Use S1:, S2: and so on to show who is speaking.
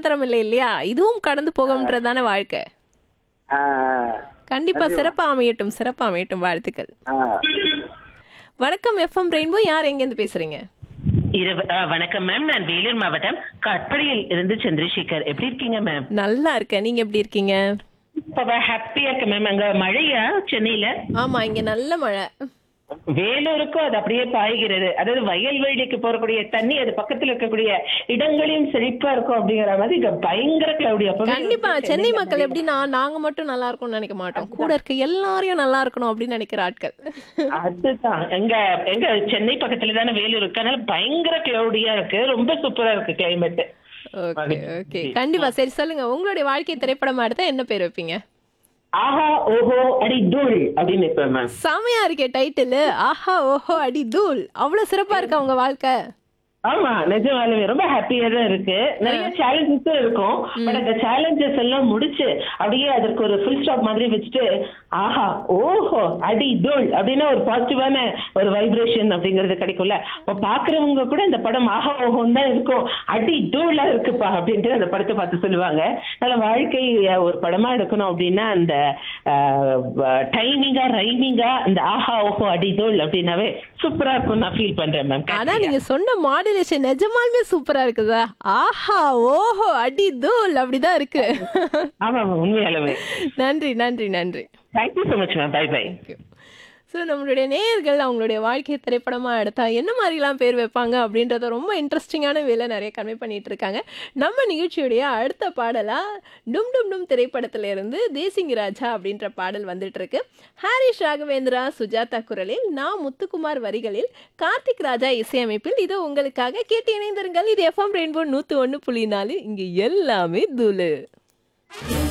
S1: நிரந்தரம் இல்லை இல்லையா? இதுவும் கடந்து போகும்ன்றதான வாழ்க்கை.
S2: ஆ,
S1: கண்டிப்பா சிறப்பா அமையட்டும், சிறப்பா அமையட்டும். வாழ்த்துக்கள்.
S2: ஆ.
S1: வணக்கம் எஃப்எம் ரெயின்போ. யார் எங்கேருந்து பேசுறீங்க?
S3: வணக்கம் மேம். நான் வேலூர் மாவட்டம் கட்படியில் இருந்து சந்திரசேகர். எப்படி இருக்கீங்க மேம்?
S1: நல்லா இருக்கேன். நீங்க எப்படி இருக்கீங்க?
S3: இப்ப ஹாப்பியா இருக்கு மேம். அங்க மழையா சென்னையில?
S1: ஆமா, இங்க நல்ல மழை.
S3: வேலூருக்கும் அது அப்படியே பாய்கிறது. அதாவது வயல்வெளிக்கு போறக்கூடிய தண்ணி அது பக்கத்துல இருக்கக்கூடிய இடங்களையும் செழிப்பா இருக்கும் அப்படிங்கிற மாதிரி இங்க பயங்கர கிளவுடி.
S1: கண்டிப்பா சென்னை மக்கள் எப்படின்னா நாங்க மட்டும் நல்லா இருக்கணும்னு நினைக்க மாட்டோம். கூட இருக்க எல்லாரையும் நல்லா இருக்கணும் அப்படின்னு நினைக்கிற ஆட்கள்.
S3: அதுதான் எங்க எங்க சென்னை பக்கத்துல தானே வேலூர் இருக்கு. அதனால பயங்கர கிளவுடியா இருக்கு. ரொம்ப சூப்பரா இருக்கு கிளைமேட்.
S1: ஓகே ஓகே, கண்டிப்பா. சரி சொல்லுங்க, உங்களுடைய வாழ்க்கை திரைப்படமா எடுத்தா என்ன பேர் வைப்பீங்க?
S3: ஆஹா ஓஹோ அடி தூள் அப்படின்னு இப்ப மேம்.
S1: செமையா இருக்கே டைட்டில். ஆஹா ஓஹோ அடி தூள். அவ்வளவு சிறப்பா இருக்கா உங்க வாழ்க்கை?
S3: ஆமா, நிஜமாலுமே ரொம்ப ஹாப்பியா தான் இருக்கு. நிறைய சேலஞ்சஸும் இருக்கும். பட் அந்த சேலஞ்சஸ் எல்லாம் முடிச்சு அப்படியே அதற்கு ஒரு ஃபுல் ஸ்டாப் மாதிரி வச்சுட்டு ஆஹா ஓஹோ அடி தூள் அப்படின்னா ஒரு பாசிட்டிவான ஒரு வைப்ரேஷன் அப்படிங்கிறது கிடைக்கும்ல. அப்ப பாக்குறவங்க கூட இந்த படம் ஆஹா ஓஹோன்னு தான் இருக்கும். அடி தூளா இருக்குப்பா அப்படின்ட்டு அந்த படத்தை பார்த்து சொல்லுவாங்க. அதனால வாழ்க்கை ஒரு படமா எடுக்கணும் அப்படின்னா அந்த டைமிங்கா ரைமிங்கா இந்த ஆஹா ஓஹோ அடி தூள் அப்படின்னாவே சூப்பரா இருக்கும் நான் ஃபீல் பண்றேன் மேம்.
S1: ஆனா நீங்க சொன்ன மாடுலேஷன் நிஜமாலுமே சூப்பரா இருக்குதா? ஆஹா ஓஹோ அடி தூள் அப்படிதான் இருக்கு.
S3: ஆமா உண்மையாலுமே.
S1: நன்றி நன்றி நன்றி.
S3: Thank you so much ma'am. By by.
S1: So நம்மளுடைய நேயர்கள் அவங்களுடைய வாழ்க்கை திரைப்படமாக எடுத்தா என்ன மாதிரிலாம் பேர் வைப்பாங்க அப்படின்றத ரொம்ப இன்ட்ரெஸ்டிங்கான வேலை நிறைய கன்வே பண்ணிட்டு இருக்காங்க. நம்ம நிகழ்ச்சியுடைய அடுத்த பாடலாக டும் டும் டும் திரைப்படத்துல இருந்து தேசிங்க ராஜா அப்படின்ற பாடல் வந்துட்டு இருக்கு. ஹாரிஸ் ராகவேந்திரா சுஜாதா குரலில், நான் முத்துக்குமார் வரிகளில், கார்த்திக் ராஜா இசையமைப்பில் இது உங்களுக்காக. கேட்டு இணைந்திருங்கள். இது எஃப்எம் ரெயின்போ 101.4. இங்கே எல்லாமே தூளு.